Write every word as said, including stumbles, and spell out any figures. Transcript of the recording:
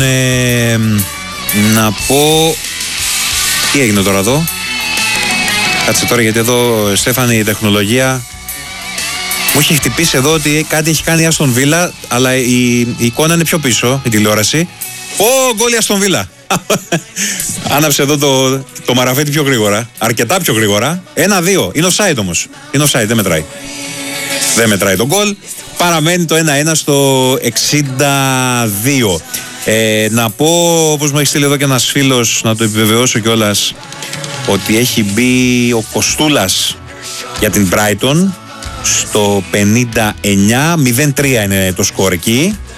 Ε, να πω... Τι έγινε τώρα εδώ? Κάτσε τώρα, γιατί εδώ, Στέφανη, η τεχνολογία μου έχει χτυπήσει εδώ ότι κάτι έχει κάνει η Άστον Βίλα, αλλά η, η εικόνα είναι πιο πίσω, η τηλεόραση. Ω, γκόλ η Άστον Βίλα! Άναψε εδώ το, το μαραφέτη πιο γρήγορα, αρκετά πιο γρήγορα. Ένα-δύο, είναι offside όμως. Είναι offside, δεν μετράει. Δεν μετράει το γκολ. Παραμένει το ένα-ένα στο εξήντα δύο. Ε, να πω, όπως μου έχει στείλει εδώ και ένας φίλος, να το επιβεβαιώσω κιόλας, ότι έχει μπει ο Κοστούλας για την Brighton στο πενήντα εννιά, μηδέν τρία είναι το σκορ εκεί.